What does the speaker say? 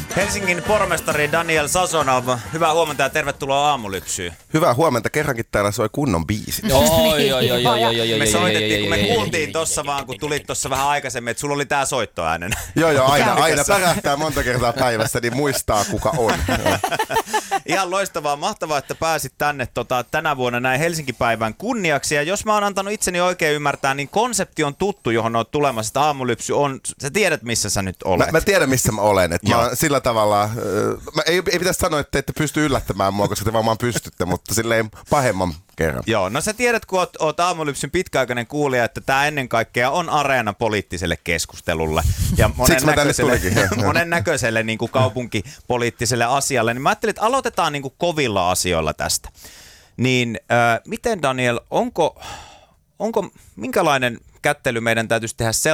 Helsingin pormestari Daniel Sazonov, hyvää huomenta ja tervetuloa Aamulypsyyn. Hyvää huomenta, kerrankin täällä soi kunnon biisi. Me soitettiin, kun me kuultiin tossa vaan, kun tulit tossa vähän aikaisemmin, että sulla oli tää soittoäänen. Joo, aina pärähtää monta kertaa päivässä, niin muistaa kuka on. Ihan loistavaa, mahtavaa, että pääsit tänne tänä vuonna näin Helsinki-päivän kunniaksi. Ja jos mä oon antanut itseni oikein ymmärtää, niin konsepti on tuttu, johon oot tulemassa. Että Aamulypsy on, sä tiedät missä sä nyt olet. Mä tiedän missä mä olen. Että mä sillä tavalla, ei pitäisi sanoa, että ette pysty yllättämään mua, koska te varmaan pystytte, mutta silleen pahemman kerran. Joo, no sä tiedät, kun oot Aamulypsyn pitkäaikainen kuulija, että tää ennen kaikkea on areena poliittiselle keskustelulle. Ja monen näköiselle niin kuin kaupunkipoliittiselle asialle. Niin mä ajattelin, että aloitetaan niin kuin kovilla asioilla tästä. Niin miten Daniel, onko minkälainen kättely meidän täytyisi tehdä